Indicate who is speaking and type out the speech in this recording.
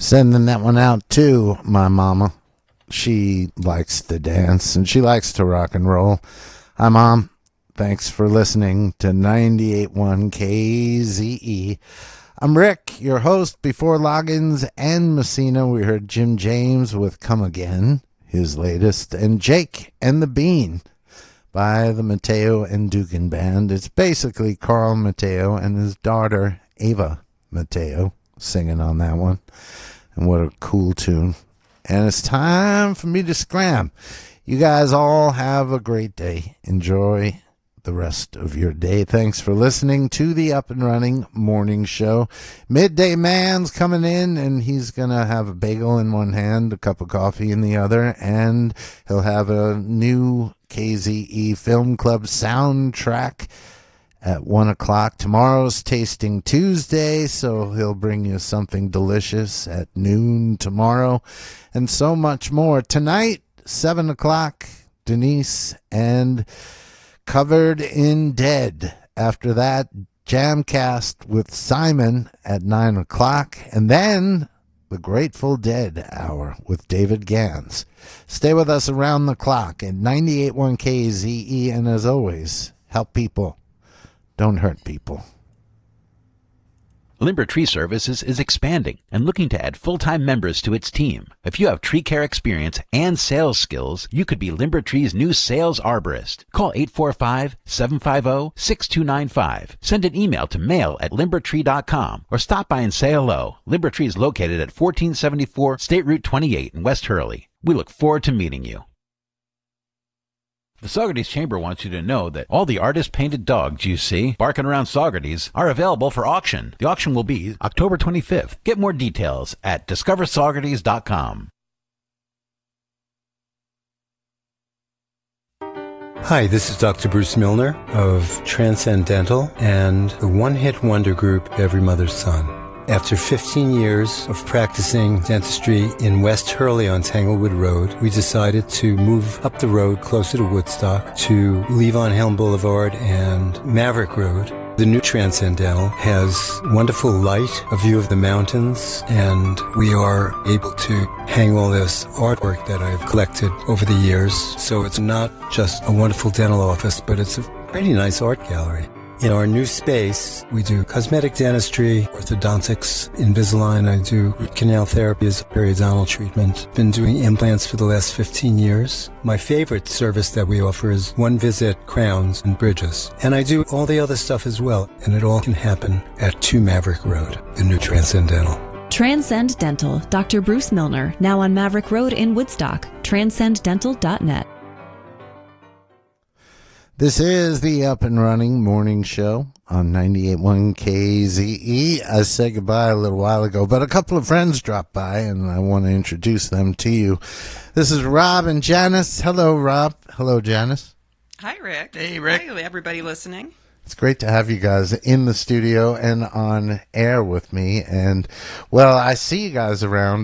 Speaker 1: Sending that one out to my mama. She likes to dance and she likes to rock and roll. Hi, Mom. Thanks for listening to 98.1 KZE. I'm Rick, your host. Before Loggins and Messina, we heard Jim James with Come Again, his latest, and Jake and the Bean by the Mateo and Dugan Band. It's basically Carl Mateo and his daughter, Ava Mateo, singing on that one. And what a cool tune. And it's time for me to scram. You guys all have a great day. Enjoy the rest of your day. Thanks for listening to the Up and Running Morning Show. Midday Man's coming in, and he's going to have a bagel in one hand, a cup of coffee in the other, and he'll have a new KZE Film Club soundtrack at 1 o'clock. Tomorrow's Tasting Tuesday, so he'll bring you something delicious at noon tomorrow, and so much more. Tonight, 7 o'clock, Denise and Covered in Dead. After that, Jamcast with Simon at 9 o'clock, and then the Grateful Dead Hour with David Gans. Stay with us around the clock at 98.1 KZE, and as always, help people. Don't hurt people.
Speaker 2: Limber Tree Services is expanding and looking to add full-time members to its team. If you have tree care experience and sales skills, you could be Limber Tree's new sales arborist. Call 845-750-6295. Send an email to mail@limbertree.com or stop by and say hello. Limber Tree is located at 1474 State Route 28 in West Hurley. We look forward to meeting you. The Saugerties Chamber wants you to know that all the artist-painted dogs you see barking around Saugerties are available for auction. The auction will be October 25th. Get more details at discoversaugerties.com.
Speaker 3: Hi, this is Dr. Bruce Milner of Transcendental and the one-hit wonder group Every Mother's Son. After 15 years of practicing dentistry in West Hurley on Tanglewood Road, we decided to move up the road closer to Woodstock to Levon Helm Boulevard and Maverick Road. The new Transcendental has wonderful light, a view of the mountains, and we are able to hang all this artwork that I've collected over the years. So it's not just a wonderful dental office, but it's a pretty nice art gallery. In our new space, we do cosmetic dentistry, orthodontics, Invisalign. I do root canal therapy as a periodontal treatment. Been doing implants for the last 15 years. My favorite service that we offer is one-visit crowns and bridges. And I do all the other stuff as well. And it all can happen at 2 Maverick Road, the new Transcendental.
Speaker 4: Transcend Dental, Dr. Bruce Milner, now on Maverick Road in Woodstock. TranscendDental.net.
Speaker 1: This is the Up and Running Morning Show on 98.1 KZE. I said goodbye a little while ago, but a couple of friends dropped by, and I want to introduce them to you. This is Rob and Janice. Hello, Rob. Hello, Janice.
Speaker 5: Hi, Rick.
Speaker 6: Hey, Rick.
Speaker 5: Hi, everybody listening.
Speaker 1: It's great to have you guys in the studio and on air with me. And, well, I see you guys around